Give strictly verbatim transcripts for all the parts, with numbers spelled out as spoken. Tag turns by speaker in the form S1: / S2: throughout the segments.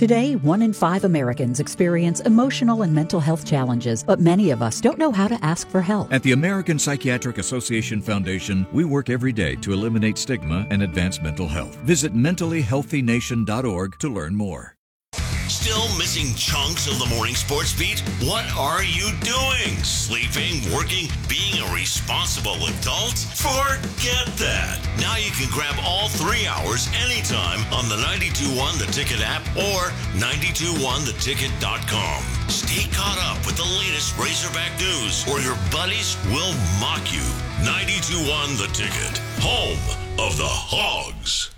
S1: Today, one in five Americans experience emotional and mental health challenges, but many of us don't know how to ask for help.
S2: At the American Psychiatric Association Foundation, we work every day to eliminate stigma and advance mental health. Visit mentally healthy nation dot org to learn more.
S3: Still missing chunks of the morning sports beat? What are you doing? Sleeping, working, being a responsible adult? Forget that. Now you can grab all three hours anytime on the ninety-two point one The Ticket app or ninety-two one the ticket dot com. Stay caught up with the latest Razorback news or your buddies will mock you. ninety-two point one The Ticket, home of the Hogs.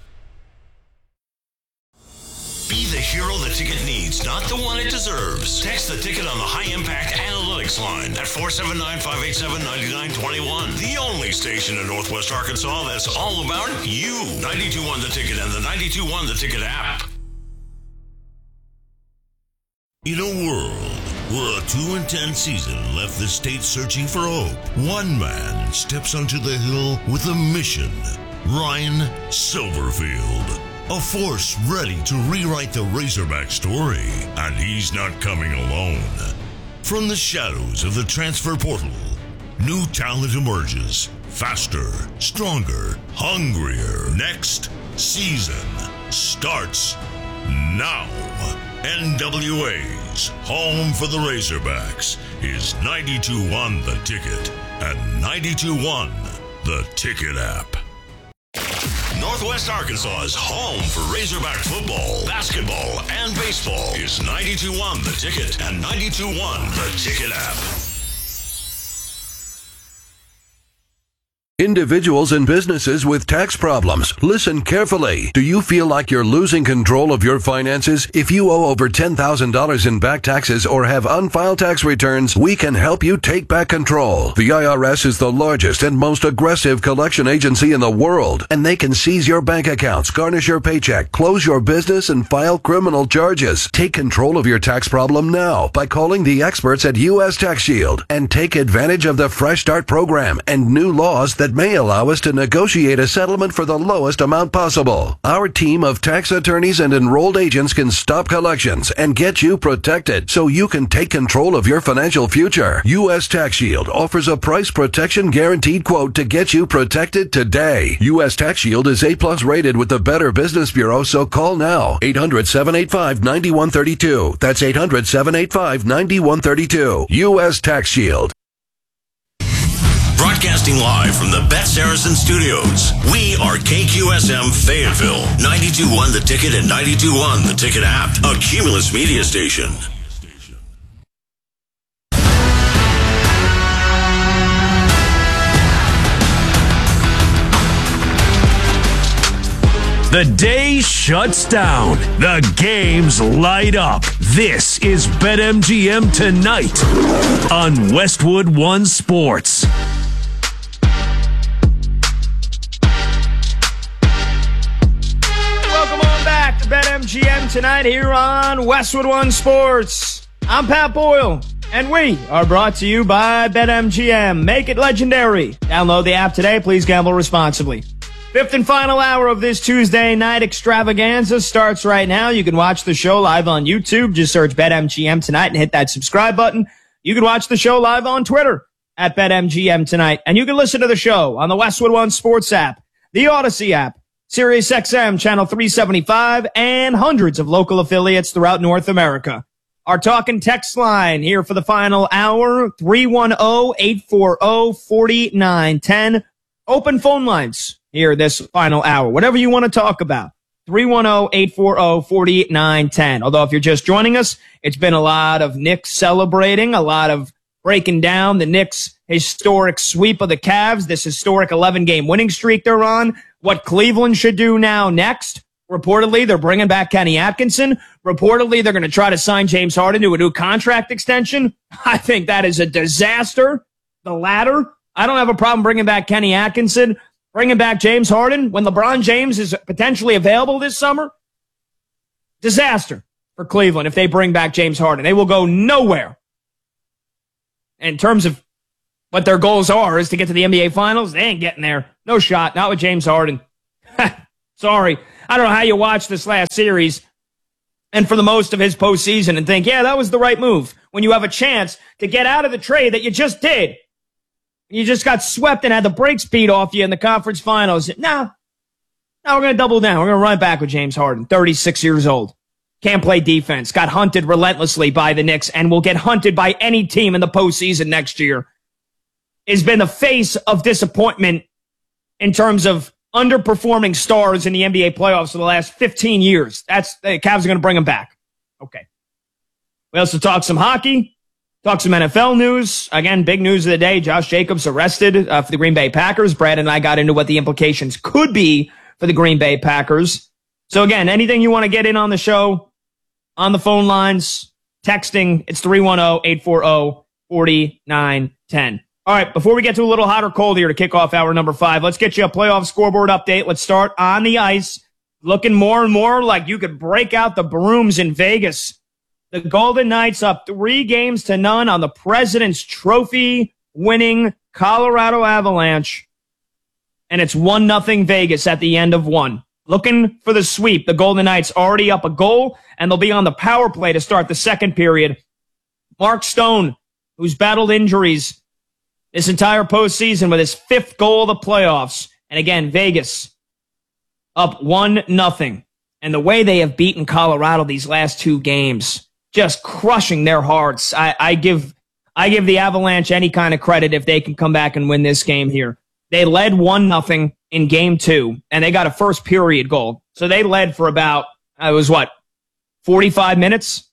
S3: Be the hero the ticket needs, not the one it deserves. Text the ticket on the High Impact Analytics line at four seven nine, five eight seven, nine nine two one. The only station in Northwest Arkansas that's all about you. ninety-two point one The Ticket and the ninety-two point one The Ticket app. In a world where a two and ten season left the state searching for hope, one man steps onto the hill with a mission. Ryan Silverfield. A force ready to rewrite the Razorback story, and he's not coming alone. From the shadows of the transfer portal, new talent emerges. Faster, stronger, hungrier. Next season starts now. N W A's home for the Razorbacks is ninety-two point one The Ticket and ninety-two point one The Ticket app. Northwest Arkansas's home for Razorback football, basketball, and baseball is ninety-two point one The Ticket and ninety-two point one The Ticket app.
S4: Individuals and businesses with tax problems, listen carefully. Do you feel like you're losing control of your finances? If you owe over ten thousand dollars in back taxes or have unfiled tax returns, we can help you take back control. The I R S is the largest and most aggressive collection agency in the world, and they can seize your bank accounts, garnish your paycheck, close your business, and file criminal charges. Take control of your tax problem now by calling the experts at U S Tax Shield and take advantage of the Fresh Start program and new laws that may allow us to negotiate a settlement for the lowest amount possible. Our team of tax attorneys and enrolled agents can stop collections and get you protected so you can take control of your financial future. U S Tax Shield offers a price protection guaranteed quote to get you protected today. U S Tax Shield is A plus rated with the Better Business Bureau, so call now. eight hundred, seven eight five, nine one three two. That's eight hundred, seven eight five, nine one three two. U S Tax Shield.
S3: Broadcasting live from the Beth Saracen Studios, we are K Q S M Fayetteville, ninety-two point one The Ticket and ninety-two point one The Ticket app, a Cumulus media station.
S5: The day shuts down. The games light up. This is BetMGM Tonight on Westwood One Sports.
S6: BetMGM Tonight here on Westwood One Sports. I'm Pat Boyle, and we are brought to you by BetMGM. Make it legendary. Download the app today. Please gamble responsibly. Fifth and final hour of this Tuesday night extravaganza starts right now. You can watch the show live on YouTube. Just search BetMGM Tonight and hit that subscribe button. You can watch the show live on Twitter at BetMGM Tonight. And you can listen to the show on the Westwood One Sports app, the Odyssey app, Sirius X M Channel three seventy-five, and hundreds of local affiliates throughout North America. Our talk and text line here for the final hour, three one zero, eight four zero, four nine one zero. Open phone lines here this final hour. Whatever you want to talk about, three one zero, eight four zero, four nine one zero. Although if you're just joining us, it's been a lot of Knicks celebrating, a lot of breaking down the Knicks' historic sweep of the Cavs, this historic eleven-game winning streak they're on, what Cleveland should do now next. Reportedly, they're bringing back Kenny Atkinson. Reportedly, they're going to try to sign James Harden to a new contract extension. I think that is a disaster. The latter. I don't have a problem bringing back Kenny Atkinson. Bringing back James Harden when LeBron James is potentially available this summer. Disaster for Cleveland if they bring back James Harden. They will go nowhere. In terms of what their goals are is to get to the N B A Finals. They ain't getting there. No shot. Not with James Harden. Sorry. I don't know how you watched this last series. and for the most of his postseason and think, yeah, that was the right move, when you have a chance to get out of the trade that you just did. You just got swept and had the brakes beat off you in the conference finals. Nah, now we're going to double down. We're going to run back with James Harden, thirty-six years old. Can't play defense. Got hunted relentlessly by the Knicks and will get hunted by any team in the postseason next year. Has been the face of disappointment in terms of underperforming stars in the N B A playoffs for the last fifteen years. That's the Cavs are going to bring him back. Okay. We also talk some hockey, talk some N F L news. Again, big news of the day. Josh Jacobs arrested uh, for the Green Bay Packers. Brad and I got into what the implications could be for the Green Bay Packers. So again, anything you want to get in on the show, on the phone lines, texting, it's three one zero, eight four zero, four nine one zero. All right, before we get to a little hot or cold here to kick off hour number five, let's get you a playoff scoreboard update. Let's start on the ice. Looking more and more like you could break out the brooms in Vegas. The Golden Knights up three games to none on the President's Trophy winning Colorado Avalanche. And it's one nothing Vegas at the end of one. Looking for the sweep. The Golden Knights already up a goal, and they'll be on the power play to start the second period. Mark Stone, who's battled injuries this entire postseason with his fifth goal of the playoffs. And again, Vegas up one nothing. And the way they have beaten Colorado these last two games, just crushing their hearts. I, I give I give the Avalanche any kind of credit if they can come back and win this game here. They led one nothing in game two, and they got a first period goal. So they led for about, uh, it was what, forty-five minutes?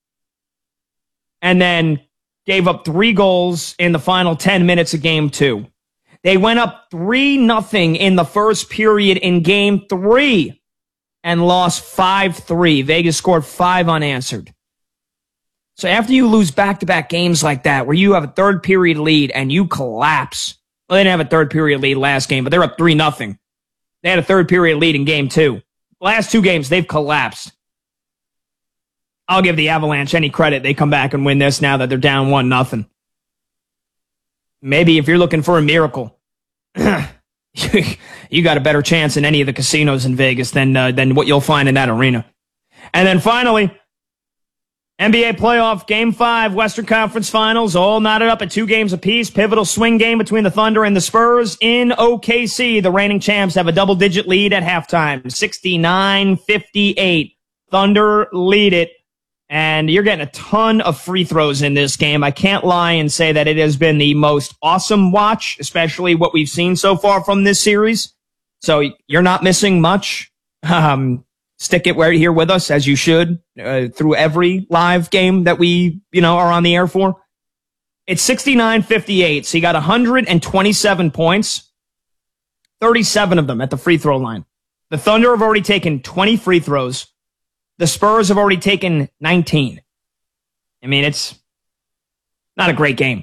S6: And then gave up three goals in the final ten minutes of game two. They went up three nothing in the first period in game three and lost five three. Vegas scored five unanswered. So after you lose back-to-back games like that, where you have a third period lead and you collapse, well, they didn't have a third period lead last game, but they're up three nothing. They had a third period lead in game two. Last two games, they've collapsed. I'll give the Avalanche any credit. They come back and win this now that they're down one nothing. Maybe if you're looking for a miracle, you got a better chance in any of the casinos in Vegas than uh, than what you'll find in that arena. And then finally, N B A playoff game five, Western Conference Finals, all knotted up at two games apiece. Pivotal swing game between the Thunder and the Spurs in O K C. The reigning champs have a double-digit lead at halftime, sixty-nine fifty-eight. Thunder lead it. And you're getting a ton of free throws in this game. I can't lie and say that it has been the most awesome watch, especially what we've seen so far from this series. So you're not missing much. Um, stick it right here with us, as you should, uh, through every live game that we, you know, are on the air for. It's sixty-nine fifty-eight. So you got one hundred twenty-seven points, thirty-seven of them at the free throw line. The Thunder have already taken twenty free throws. The Spurs have already taken nineteen. I mean, it's not a great game.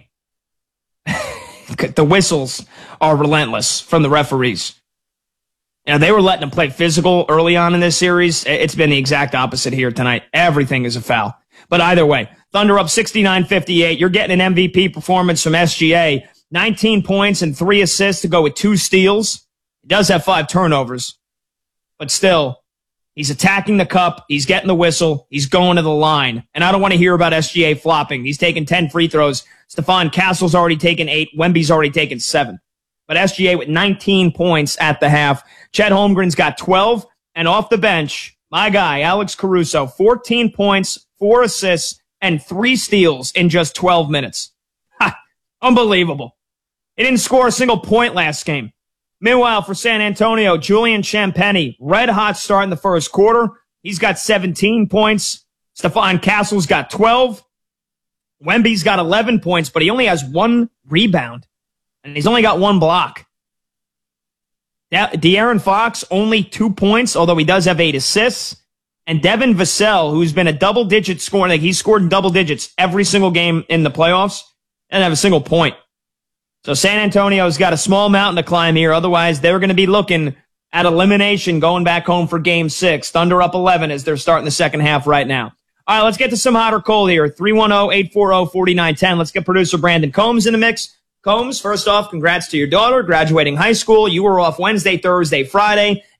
S6: The whistles are relentless from the referees. You know, they were letting them play physical early on in this series. It's been the exact opposite here tonight. Everything is a foul. But either way, Thunder up sixty-nine fifty-eight. You're getting an M V P performance from S G A. nineteen points and three assists to go with two steals. He does have five turnovers. But still, he's attacking the cup. He's getting the whistle. He's going to the line. And I don't want to hear about S G A flopping. He's taken ten free throws. Stephon Castle's already taken eight. Wemby's already taken seven. But S G A with nineteen points at the half. Chet Holmgren's got twelve. And off the bench, my guy, Alex Caruso, fourteen points, four assists, and three steals in just twelve minutes. Ha! Unbelievable. He didn't score a single point last game. Meanwhile, for San Antonio, Julian Champagnie, red hot start in the first quarter. He's got seventeen points. Stephon Castle's got twelve. Wemby's got eleven points, but he only has one rebound. And he's only got one block. De- De'Aaron Fox, only two points, although he does have eight assists. And Devin Vassell, who's been a double-digit scorer, like he's scored in double digits every single game in the playoffs, doesn't have a single point. So San Antonio's got a small mountain to climb here. Otherwise, they're going to be looking at elimination going back home for game six. Thunder up eleven as they're starting the second half right now. All right, let's get to some hot or cold here. three one zero, eight four zero, four nine one zero. Let's get producer Brandon Combs in the mix. Combs, first off, congrats to your daughter graduating high school. You were off Wednesday, Thursday, Friday,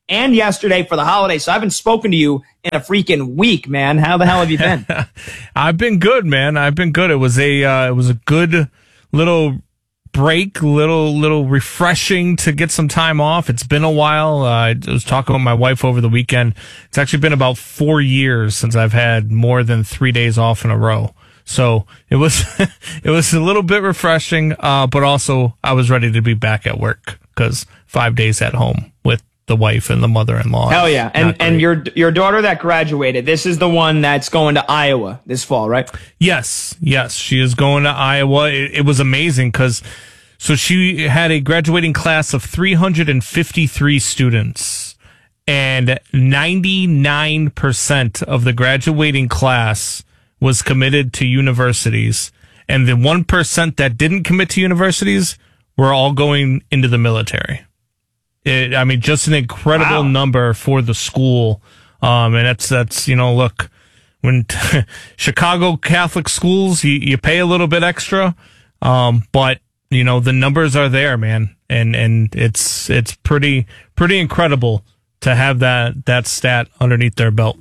S6: and yesterday for the holiday. So I haven't spoken to you in a freaking week, man. How the hell have you been?
S7: I've been good, man. I've been good. It was a uh, it was a good little break, little little refreshing to get some time off. It's been a while. Uh, I was talking with my wife over the weekend. It's actually been about four years since I've had more than three days off in a row. So it was it was a little bit refreshing, uh, but also I was ready to be back at work because five days at home with the wife and the mother-in-law.
S6: Hell yeah. And and your your daughter that graduated, this is the one that's going to Iowa this fall, right?
S7: Yes. Yes. She is going to Iowa. It, it was amazing because so she had a graduating class of three hundred fifty-three students, and ninety-nine percent of the graduating class was committed to universities. And the one percent that didn't commit to universities were all going into the military. It, I mean, just an incredible wow. number for the school. Um, and that's, that's, you know, look, when Chicago Catholic schools, you, you pay a little bit extra. Um, but, you know, the numbers are there, man. And, and it's, it's pretty, pretty incredible to have that, that stat underneath their belt.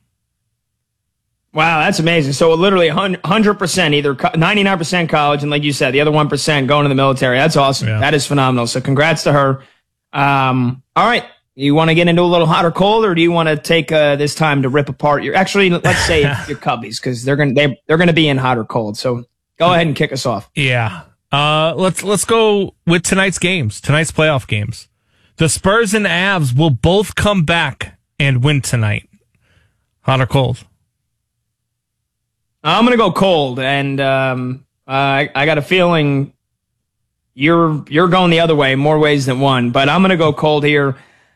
S6: Wow, that's amazing. So literally one hundred percent, either ninety-nine percent college, and like you said, the other one percent going to the military. That's awesome. Yeah. That is phenomenal. So congrats to her. Um, all right. You want to get into a little hot or cold, or do you want to take uh, this time to rip apart your, actually, let's say your Cubbies, because they're going to, they, they're going to be in hot or cold. So go ahead and kick us off.
S7: Yeah. Uh, let's, let's go with tonight's games, tonight's playoff games. The Spurs and Avs will both come back and win tonight. Hot or cold?
S6: I'm going to go cold, and um, uh, I, I got a feeling you're you're going the other way, more ways than one, but I'm going to go cold here.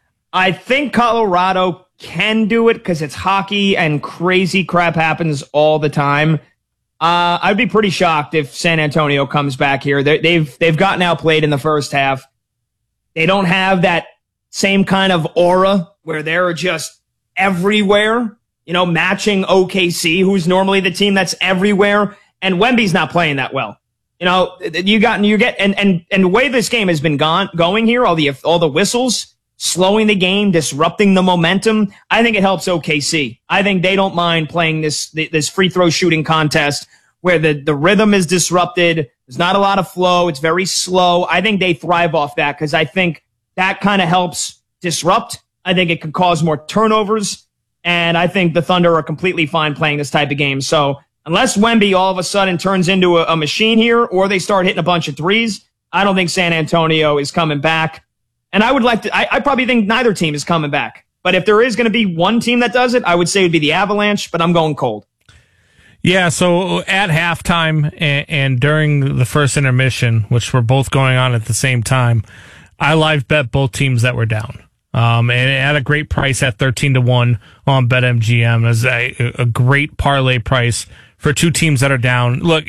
S6: I think Colorado can do it because it's hockey and crazy crap happens all the time. Uh, I'd be pretty shocked if San Antonio comes back here. They, they've they've gotten outplayed in the first half. They don't have that same kind of aura where they're just everywhere. You know, matching O K C, who's normally the team that's everywhere, and Wemby's not playing that well. You know, you got you get and and and the way this game has been gone going here, all the all the whistles, slowing the game, disrupting the momentum. I think it helps O K C. I think they don't mind playing this this free throw shooting contest where the the rhythm is disrupted. There's not a lot of flow. It's very slow. I think they thrive off that because I think that kind of helps disrupt. I think it could cause more turnovers. And I think the Thunder are completely fine playing this type of game. So unless Wemby all of a sudden turns into a, a machine here or they start hitting a bunch of threes, I don't think San Antonio is coming back. And I would like to, I, I probably think neither team is coming back. But if there is going to be one team that does it, I would say it would be the Avalanche, but I'm going cold.
S7: Yeah, so at halftime and, and during the first intermission, which were both going on at the same time, I live bet both teams that were down. Um, and it had a great price at thirteen to one on BetMGM as a, a great parlay price for two teams that are down. Look,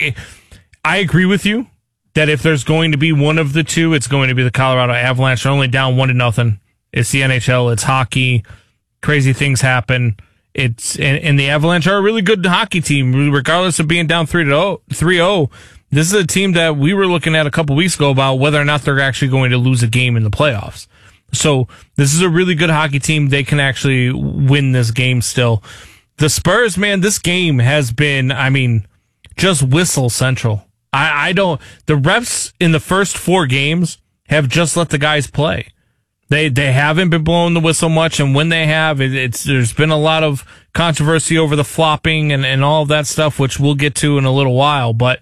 S7: I agree with you that if there's going to be one of the two, it's going to be the Colorado Avalanche. They're only down one to nothing. It's the N H L. It's hockey. Crazy things happen. It's, and, and the Avalanche are a really good hockey team, regardless of being down three to three oh. This is a team that we were looking at a couple weeks ago about whether or not they're actually going to lose a game in the playoffs. So this is a really good hockey team. They can actually win this game still. The Spurs, man, this game has been, I mean, just whistle central. I, I don't, the refs in the first four games have just let the guys play. They they haven't been blowing the whistle much, and when they have, it, it's there's been a lot of controversy over the flopping and, and all of that stuff, which we'll get to in a little while. But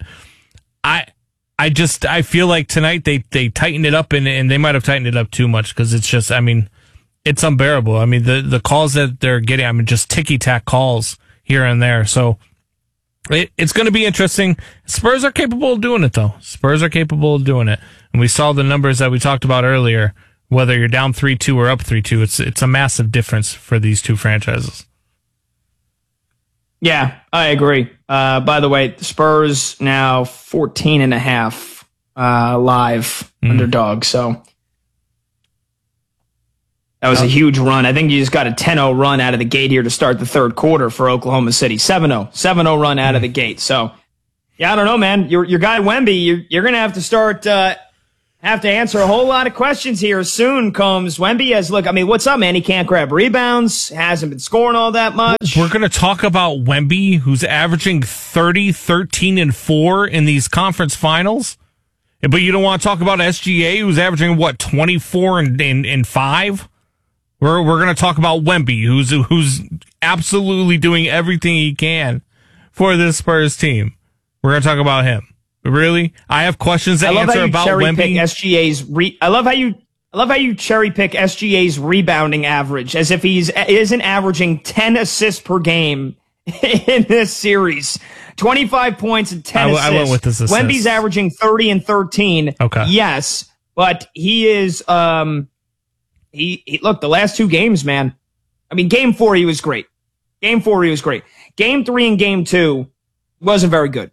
S7: I I just, I feel like tonight they, they tightened it up, and, and they might have tightened it up too much because it's just, I mean, it's unbearable. I mean, the, the calls that they're getting, I mean, just ticky-tack calls here and there. So it, it's going to be interesting. Spurs are capable of doing it, though. Spurs are capable of doing it. And we saw the numbers that we talked about earlier, whether you're down three two or up three two. It's, it's a massive difference for these two franchises.
S6: Yeah, I agree. Uh, by the way, the Spurs now fourteen and a half uh, live mm. underdog. So that was a huge run. I think you just got a ten oh run out of the gate here to start the third quarter for Oklahoma City. seven oh. seven oh run out mm. of the gate. So, yeah, I don't know, man. Your your guy Wemby, you're, you're going to have to start uh, have to answer a whole lot of questions here soon. Comes Wemby as look. I mean, what's up, man? He can't grab rebounds. Hasn't been scoring all that much.
S7: We're going to talk about Wemby, who's averaging thirty, thirteen, and four in these conference finals. But you don't want to talk about S G A, who's averaging what, twenty-four and, and, and five. We're we're going to talk about Wemby, who's who's absolutely doing everything he can for this Spurs team. We're going to talk about him. Really? I have questions to
S6: I love
S7: answer
S6: how you
S7: about
S6: cherry
S7: Wemby.
S6: pick S G A's re- I love how you I love how you cherry pick S G A's rebounding average as if he's isn't averaging ten assists per game in this series. twenty-five points and ten
S7: I,
S6: assists.
S7: I went with this assist.
S6: Wemby's averaging thirty and thirteen.
S7: Okay.
S6: Yes, but he is um he, he look, the last two games, man. I mean, game four he was great. Game four he was great. Game three and game two wasn't very good.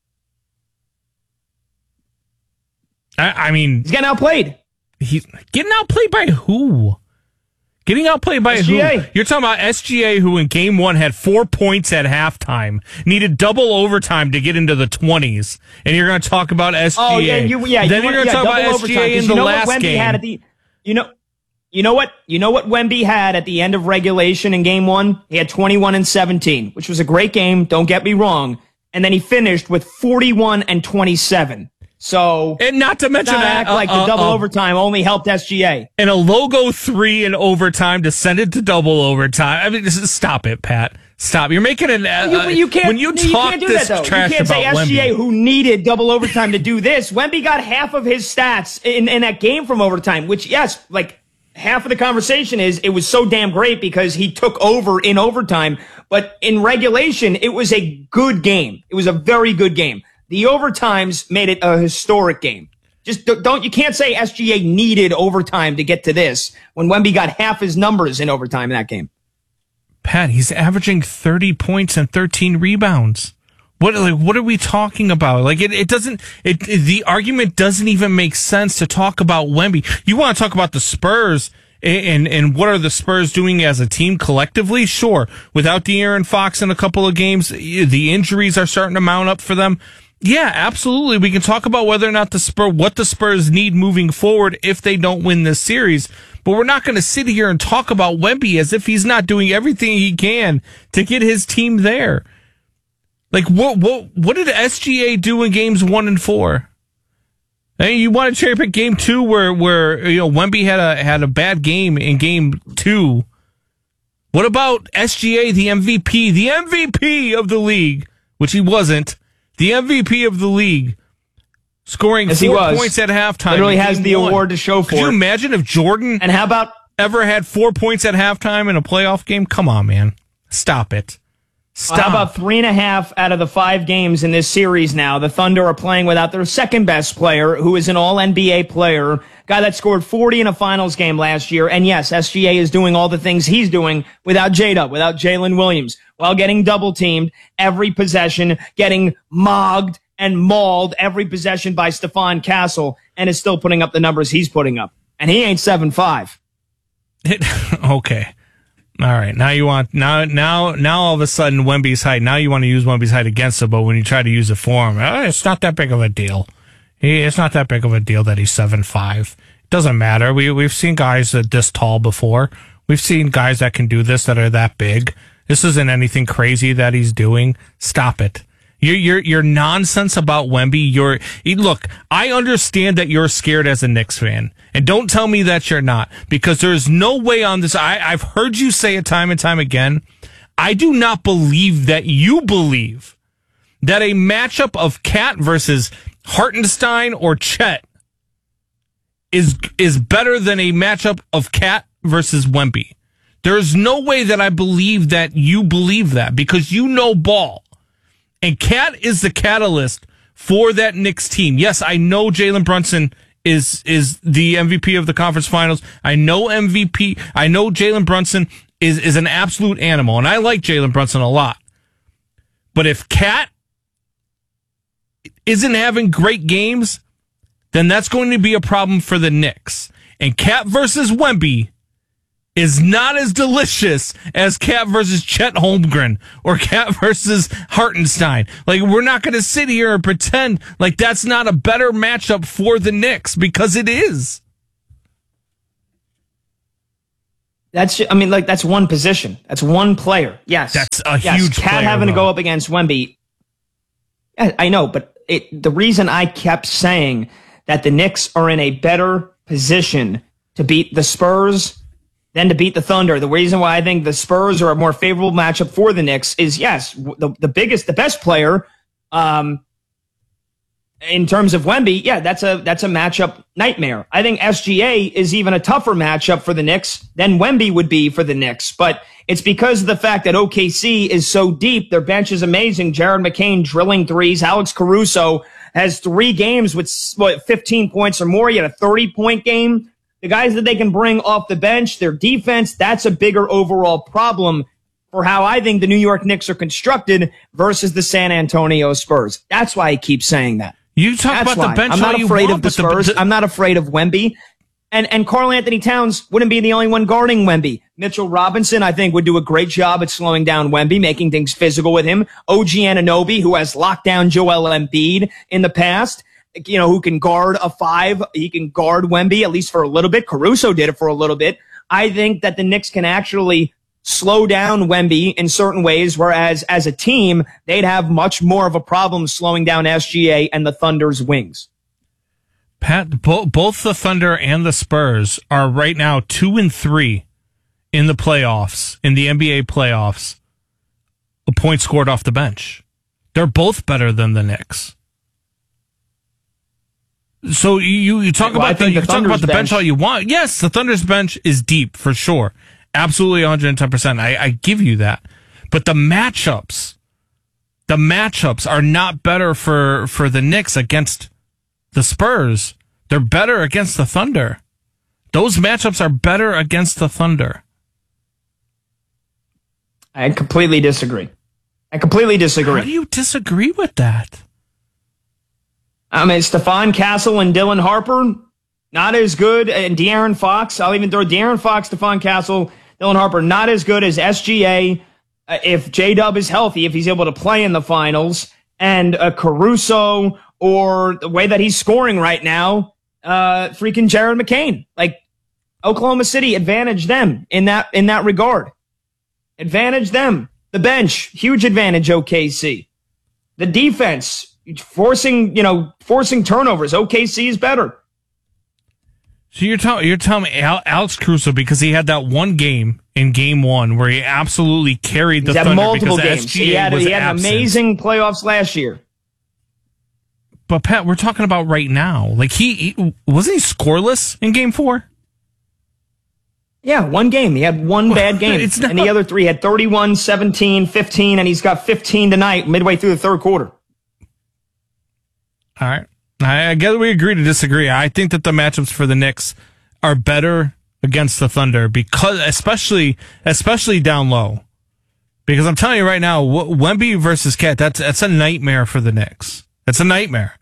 S7: I, I mean,
S6: he's getting outplayed.
S7: He's getting outplayed by who? Getting outplayed by
S6: S G A.
S7: who? You're talking about S G A, who in game one had four points at halftime, needed double overtime to get into the twenties, and you're going to talk about S G A.
S6: Oh yeah, you, yeah.
S7: Then
S6: you
S7: you're going to
S6: yeah,
S7: talk about
S6: double
S7: S G A
S6: overtime,
S7: in
S6: you
S7: the
S6: know
S7: last
S6: what Wemby
S7: game.
S6: Had at the, you know, you know what? You know what Wemby had at the end of regulation in game one? He had twenty-one and seventeen, which was a great game. Don't get me wrong. And then he finished with forty-one and twenty-seven. So,
S7: and not to mention
S6: not
S7: that,
S6: act like
S7: uh,
S6: the double
S7: uh,
S6: overtime only helped S G A.
S7: And a logo three in overtime to send it to double overtime. I mean, this is, stop it, Pat. Stop. You're making an. Uh,
S6: You, you can't.
S7: when you
S6: you
S7: talk
S6: can't do
S7: this
S6: that, though.
S7: trash
S6: You can't say
S7: about
S6: S G A,
S7: Wemby.
S6: who needed double overtime to do this. Wemby got half of his stats in, in that game from overtime, which, yes, like half of the conversation is it was so damn great because he took over in overtime. But in regulation, it was a good game. It was a very good game. The overtimes made it a historic game. Just don't, you can't say S G A needed overtime to get to this when Wemby got half his numbers in overtime in that game.
S7: Pat, he's averaging thirty points and thirteen rebounds. What, like, what are we talking about? Like, it, it doesn't, it, it, the argument doesn't even make sense to talk about Wemby. You want to talk about the Spurs and, and, and what are the Spurs doing as a team collectively? Sure. Without De'Aaron Fox in a couple of games, the injuries are starting to mount up for them. Yeah, absolutely. We can talk about whether or not the Spurs, what the Spurs need moving forward if they don't win this series. But we're not going to sit here and talk about Wemby as if he's not doing everything he can to get his team there. Like, what, what, what did S G A do in games one and four? Hey, you want to cherry pick game two where, where, you know, Wemby had a, had a bad game in game two. What about S G A, the M V P, the M V P of the league, which he wasn't. The M V P of the league, scoring
S6: Yes,
S7: four points at halftime.
S6: Literally has the
S7: one.
S6: award to show for
S7: Could you
S6: it.
S7: imagine if Jordan
S6: And how about
S7: ever had four points at halftime in a playoff game? Come on, man. Stop it. Stop.
S6: How about three and a half out of the five games in this series now? The Thunder are playing without their second best player, who is an all N B A player, guy that scored forty in a finals game last year. And yes, S G A is doing all the things he's doing without J-Dub, without Jalen Williams, while getting double teamed every possession, getting mogged and mauled every possession by Stephon Castle, and is still putting up the numbers he's putting up. And he ain't seven five.
S7: Okay. All right, now you want now now now all of a sudden Wemby's height. Now you want to use Wemby's height against him, but when you try to use it for him, oh, it's not that big of a deal. He, it's not that big of a deal that he's seven five. It doesn't matter. We we've seen guys that this tall before. We've seen guys that can do this that are that big. This isn't anything crazy that he's doing. Stop it. Your your your nonsense about Wemby. You're look. I understand that you're scared as a Knicks fan, and don't tell me that you're not, because there's no way on this. I, I've heard you say it time and time again. I do not believe that you believe that a matchup of Cat versus Hartenstein or Chet is is better than a matchup of Cat versus Wemby. There's no way that I believe that you believe that, because you know ball. And Cat is the catalyst for that Knicks team. Yes, I know Jalen Brunson is is the M V P of the conference finals. I know M V P. I know Jalen Brunson is, is an absolute animal, and I like Jalen Brunson a lot. But if Cat isn't having great games, then that's going to be a problem for the Knicks. And Cat versus Wemby is not as delicious as Cat versus Chet Holmgren or Cat versus Hartenstein. Like, we're not going to sit here and pretend like that's not a better matchup for the Knicks, because it is.
S6: That's, I mean, like, that's one position. That's one player. Yes.
S7: That's a
S6: yes.
S7: huge
S6: Cat
S7: player,
S6: having
S7: though.
S6: to go up against Wemby. I, I know, but it, the reason I kept saying that the Knicks are in a better position to beat the Spurs than to beat the Thunder, the reason why I think the Spurs are a more favorable matchup for the Knicks is, yes, the, the biggest, the best player, um, in terms of Wemby, yeah, that's a that's a matchup nightmare. I think S G A is even a tougher matchup for the Knicks than Wemby would be for the Knicks. But it's because of the fact that O K C is so deep. Their bench is amazing. Jared McCain drilling threes. Alex Caruso has three games with what, fifteen points or more. He had a thirty-point game. The guys that they can bring off the bench, their defense, that's a bigger overall problem for how I think the New York Knicks are constructed versus the San Antonio Spurs. That's why I keep saying that.
S7: You talk
S6: That's
S7: about
S6: why.
S7: the bench.
S6: I'm not
S7: all
S6: afraid
S7: you
S6: of the
S7: want,
S6: Spurs.
S7: the, the,
S6: I'm not afraid of Wemby. And and Karl Anthony Towns wouldn't be the only one guarding Wemby. Mitchell Robinson, I think, would do a great job at slowing down Wemby, making things physical with him. O G Anunoby, who has locked down Joel Embiid in the past, you know, who can guard a five. He can guard Wemby, at least for a little bit. Caruso did it for a little bit. I think that the Knicks can actually slow down Wemby in certain ways, whereas as a team, they'd have much more of a problem slowing down S G A and the Thunder's wings.
S7: Pat, bo- both the Thunder and the Spurs are right now two and three in the playoffs, in the N B A playoffs, a point scored off the bench. They're both better than the Knicks. So you, you talk
S6: well,
S7: about the,
S6: the
S7: you can talk about the bench. bench all you want. Yes, the Thunder's bench is deep for sure. Absolutely one hundred ten percent. I, I give you that. But the matchups, the matchups are not better for, for the Knicks against the Spurs. They're better against the Thunder. Those matchups are better against the Thunder.
S6: I completely disagree. I completely disagree.
S7: How do you disagree with that?
S6: I mean, Stephon Castle and Dylan Harper, not as good. And De'Aaron Fox, I'll even throw De'Aaron Fox, Stephon Castle, Dylan Harper, not as good as S G A. Uh, if J-Dub is healthy, if he's able to play in the finals, and uh, Caruso, or the way that he's scoring right now, uh, freaking Jared McCain. Like, Oklahoma City, advantage them in that in that regard. Advantage them. The bench, huge advantage O K C. The defense, forcing, you know, forcing turnovers. O K C is better.
S7: So you're telling you're telling me Al- Alex Caruso, because he had that one game in game one where he absolutely carried the
S6: He's had
S7: Thunder
S6: multiple
S7: because
S6: games.
S7: S G A
S6: he had,
S7: was
S6: he had an
S7: absent.
S6: amazing playoffs last year.
S7: But Pat, we're talking about right now. Like he, he wasn't he scoreless in game four?
S6: Yeah, one game. He had one bad game.
S7: It's not-
S6: and the other three had thirty-one, seventeen, fifteen, and he's got fifteen tonight, midway through the third quarter.
S7: All right. I, I guess we agree to disagree. I think that the matchups for the Knicks are better against the Thunder, because especially especially down low. Because I'm telling you right now, Wemby versus Cat, that's that's a nightmare for the Knicks. It's a nightmare.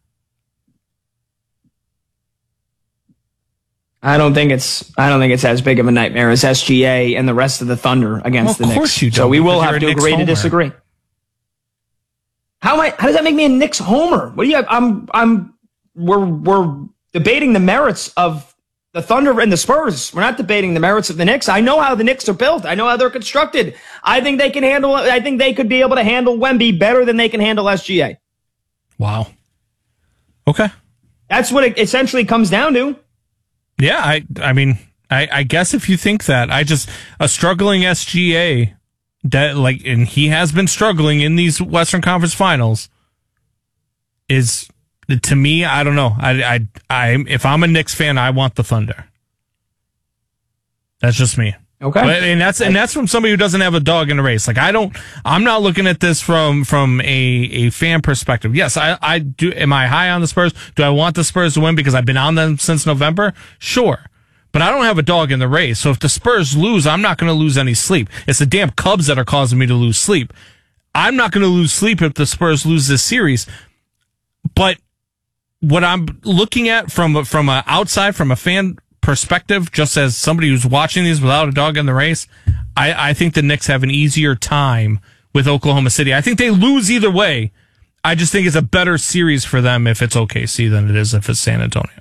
S6: I don't think it's I don't think it's as big of a nightmare as S G A and the rest of the Thunder against
S7: Well,
S6: the
S7: of course
S6: Knicks.
S7: you don't,
S6: So we will
S7: because
S6: have
S7: you're
S6: to
S7: a Knicks
S6: agree to
S7: homer.
S6: disagree. How am I? How does that make me a Knicks homer? What do you? I'm I'm we're we're debating the merits of the Thunder and the Spurs. We're not debating the merits of the Knicks. I know how the Knicks are built. I know how they're constructed. I think they can handle. I think they could be able to handle Wemby better than they can handle S G A.
S7: Wow. Okay.
S6: That's what it essentially comes down to.
S7: Yeah, I I mean, I, I guess if you think that, I just a struggling S G A that like, and he has been struggling in these Western Conference Finals. Is to me, I don't know. I I I if I'm a Knicks fan, I want the Thunder. That's just me.
S6: Okay,
S7: but, and that's and that's from somebody who doesn't have a dog in the race. Like I don't, I'm not looking at this from from a a fan perspective. Yes, I I do. Am I high on the Spurs? Do I want the Spurs to win because I've been on them since November? Sure, but I don't have a dog in the race. So if the Spurs lose, I'm not going to lose any sleep. It's the damn Cubs that are causing me to lose sleep. I'm not going to lose sleep if the Spurs lose this series. But what I'm looking at from from a outside, from a fan perspective, just as somebody who's watching these without a dog in the race, I, I think the Knicks have an easier time with Oklahoma City. I think they lose either way. I just think it's a better series for them if it's O K C than it is if it's San Antonio.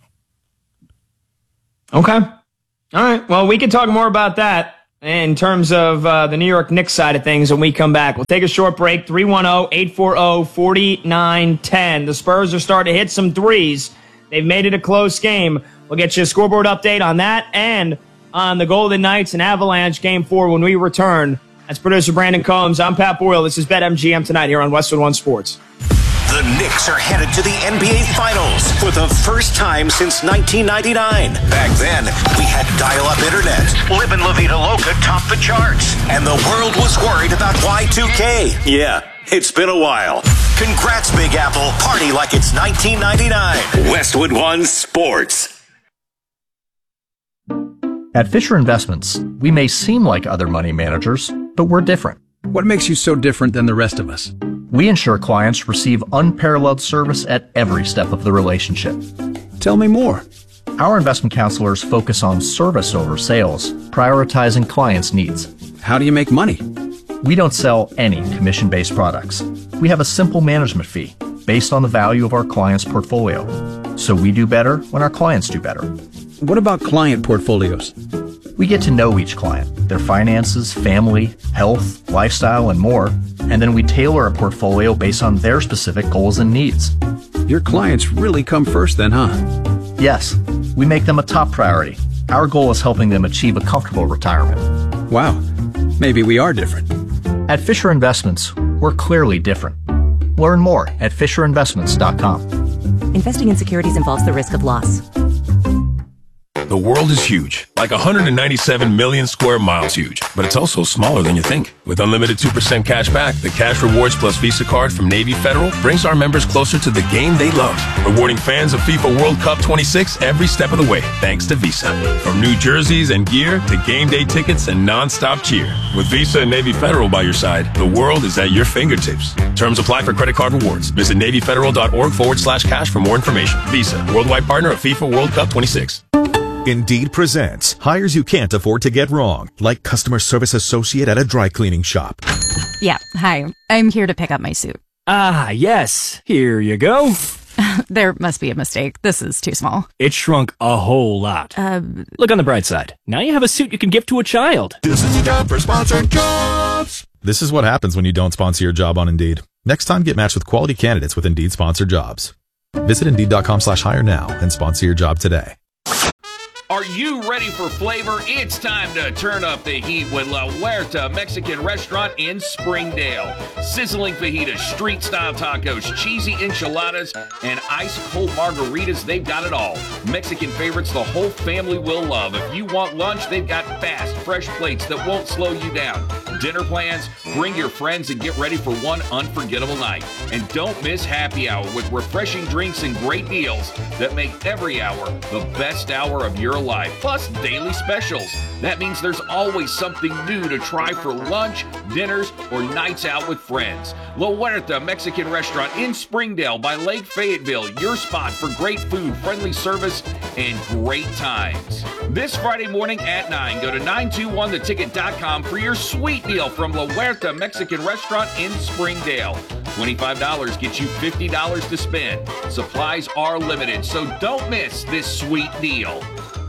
S6: Okay. All right. Well, we can talk more about that in terms of uh, the New York Knicks side of things when we come back. We'll take a short break. three one zero, eight four zero, four nine one zero. The Spurs are starting to hit some threes. They've made it a close game. We'll get you a scoreboard update on that and on the Golden Knights and Avalanche Game four when we return. That's producer Brandon Combs. I'm Pat Boyle. This is BetMGM tonight here on Westwood One Sports.
S8: The Knicks are headed to the N B A Finals for the first time since nineteen ninety-nine. Back then, we had dial-up internet. Livin' La Vida Loca topped the charts. And the world was worried about Y two K. Yeah, it's been a while. Congrats, Big Apple. Party like it's nineteen ninety-nine. Westwood One Sports.
S9: At Fisher Investments, we may seem like other money managers, but we're different.
S10: What makes you so different than the rest of us?
S9: We ensure clients receive unparalleled service at every step of the relationship.
S10: Tell me more.
S9: Our investment counselors focus on service over sales, prioritizing clients' needs.
S10: How do you make money?
S9: We don't sell any commission-based products. We have a simple management fee based on the value of our client's portfolio. So we do better when our clients do better.
S10: What about client portfolios?
S9: We get to know each client, their finances, family, health, lifestyle, and more, and then we tailor a portfolio based on their specific goals and needs.
S10: Your clients really come first then, huh?
S9: Yes, we make them a top priority. Our goal is helping them achieve a comfortable retirement.
S10: Wow, maybe we are different.
S9: At Fisher Investments, we're clearly different. Learn more at fisher investments dot com.
S11: Investing in securities involves the risk of loss.
S12: The world is huge, like one hundred ninety-seven million square miles huge, but it's also smaller than you think. With unlimited two percent cash back, the Cash Rewards Plus Visa card from Navy Federal brings our members closer to the game they love, rewarding fans of FIFA World Cup twenty-six every step of the way, thanks to Visa. From new jerseys and gear to game day tickets and non-stop cheer. With Visa and Navy Federal by your side, the world is at your fingertips. Terms apply for credit card rewards. Visit NavyFederal.org forward slash cash for more information. Visa, worldwide partner of FIFA World Cup twenty-six.
S13: Indeed presents hires you can't afford to get wrong, like customer service associate at a dry cleaning shop.
S14: Yeah, hi. I'm here to pick up my suit.
S15: Ah, yes. Here you go.
S14: There must be a mistake. This is too small.
S15: It shrunk a whole lot.
S14: Uh,
S15: Look on the bright side. Now you have a suit you can give to a child.
S13: This is a job for sponsored jobs. This is what happens when you don't sponsor your job on Indeed. Next time, get matched with quality candidates with Indeed sponsored jobs. Visit Indeed.com slash hire now and sponsor your job today.
S16: Are you ready for flavor? It's time to turn up the heat with La Huerta Mexican Restaurant in Springdale. Sizzling fajitas, street-style tacos, cheesy enchiladas, and ice-cold margaritas, they've got it all. Mexican favorites the whole family will love. If you want lunch, they've got fast, fresh plates that won't slow you down. Dinner plans? Bring your friends and get ready for one unforgettable night. And don't miss happy hour with refreshing drinks and great deals that make every hour the best hour of your life, plus daily specials. That means there's always something new to try for lunch, dinners, or nights out with friends. La Huerta Mexican Restaurant in Springdale by Lake Fayetteville, your spot for great food, friendly service, and great times. This Friday morning at nine, go to nine two one the ticket dot com for your sweet deal from La Huerta Mexican Restaurant in Springdale. twenty-five dollars gets you fifty dollars to spend. Supplies are limited, so don't miss this sweet deal.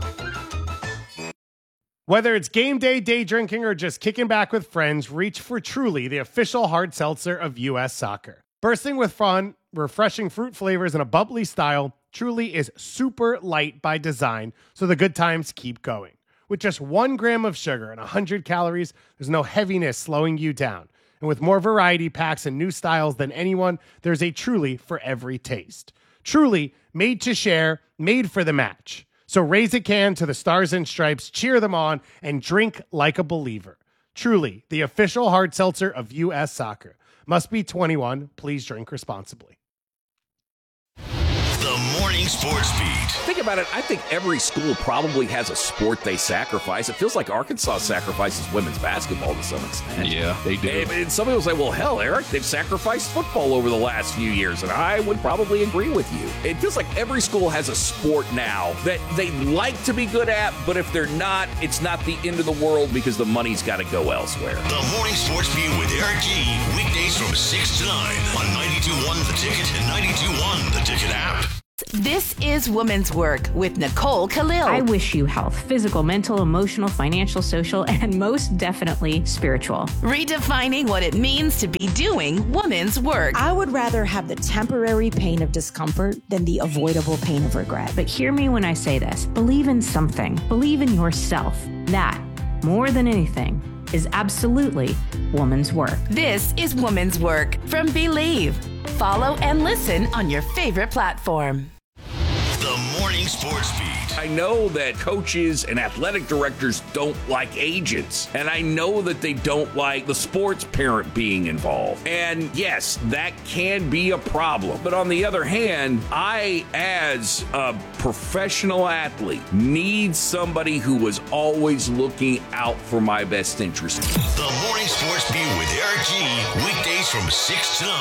S17: Whether it's game day, day drinking, or just kicking back with friends, reach for Truly, the official hard seltzer of U S Soccer. Bursting with fun, refreshing fruit flavors, and a bubbly style, Truly is super light by design, so the good times keep going. With just one gram of sugar and one hundred calories, there's no heaviness slowing you down. And with more variety packs and new styles than anyone, there's a Truly for every taste. Truly, made to share, made for the match. So raise a can to the Stars and Stripes, cheer them on, and drink like a believer. Truly, the official hard seltzer of U S Soccer. Must be twenty-one. Please drink responsibly.
S3: The Morning Sports Beat.
S18: Think about it. I think every school probably has a sport they sacrifice. It feels like Arkansas sacrifices women's basketball to some extent.
S19: Yeah, they do.
S18: And, and somebody will say, well, hell, Eric, they've sacrificed football over the last few years. And I would probably agree with you. It feels like every school has a sport now that they like to be good at, but if they're not, it's not the end of the world because the money's got to go elsewhere.
S3: The Morning Sports Beat with Eric G. Weekdays from six to nine on ninety-two point one The Ticket and ninety-two point one The Ticket app.
S20: This is Women's Work with Nicole Khalil.
S21: I wish you health, physical, mental, emotional, financial, social, and most definitely spiritual.
S20: Redefining what it means to be doing women's work.
S22: I would rather have the temporary pain of discomfort than the avoidable pain of regret.
S21: But hear me when I say this. Believe in something. Believe in yourself. That, more than anything, is absolutely woman's work.
S20: This is Woman's Work from Believe. Follow and listen on your favorite platform.
S3: The Morning Sports Beat.
S18: I know that coaches and athletic directors don't like agents, and I know that they don't like the sports parent being involved. And yes, that can be a problem. But on the other hand, I, as a professional athlete, need somebody who is always looking out for my best interest.
S3: The Morning Sports Beat with Eric G. Weekdays from six to nine